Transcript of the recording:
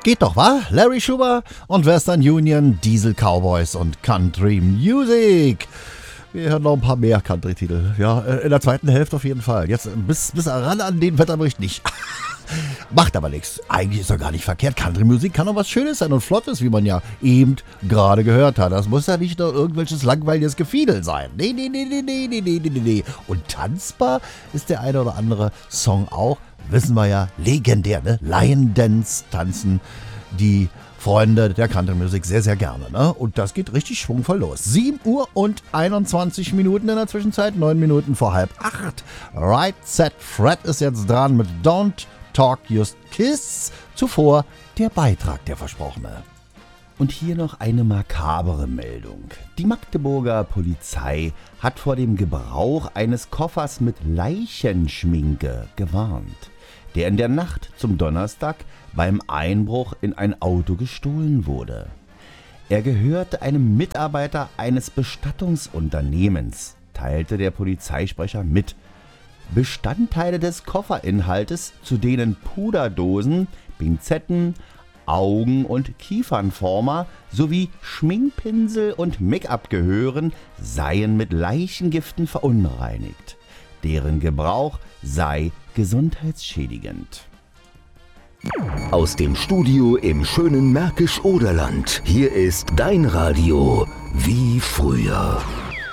Geht doch, wa? Larry Schuber und Western Union, Diesel Cowboys und Country Music. Wir hören noch ein paar mehr Country-Titel. Ja, in der zweiten Hälfte auf jeden Fall. Jetzt bis ran an den Wetterbericht nicht. Macht aber nichts. Eigentlich ist doch gar nicht verkehrt. Country-Musik kann doch was Schönes sein und Flottes, wie man ja eben gerade gehört hat. Das muss ja nicht nur irgendwelches langweiliges Gefiedel sein. Nee. Und tanzbar ist der eine oder andere Song auch. Wissen wir ja, legendär, ne? Lion Dance tanzen die Freunde der Country-Musik sehr, sehr gerne, ne? Und das geht richtig schwungvoll los. 7 Uhr und 21 Minuten in der Zwischenzeit, 9 Minuten vor 7:30. Right Set Fred ist jetzt dran mit Don't Talk Just Kiss. Zuvor der Beitrag, der versprochene. Und hier noch eine makabere Meldung. Die Magdeburger Polizei hat vor dem Gebrauch eines Koffers mit Leichenschminke gewarnt, der in der Nacht zum Donnerstag beim Einbruch in ein Auto gestohlen wurde. Er gehörte einem Mitarbeiter eines Bestattungsunternehmens, teilte der Polizeisprecher mit. Bestandteile des Kofferinhaltes, zu denen Puderdosen, Pinzetten, Augen- und Kiefernformer sowie Schminkpinsel und Make-up gehören, seien mit Leichengiften verunreinigt. Deren Gebrauch sei gesundheitsschädigend. Aus dem Studio im schönen Märkisch-Oderland. Hier ist dein Radio wie früher.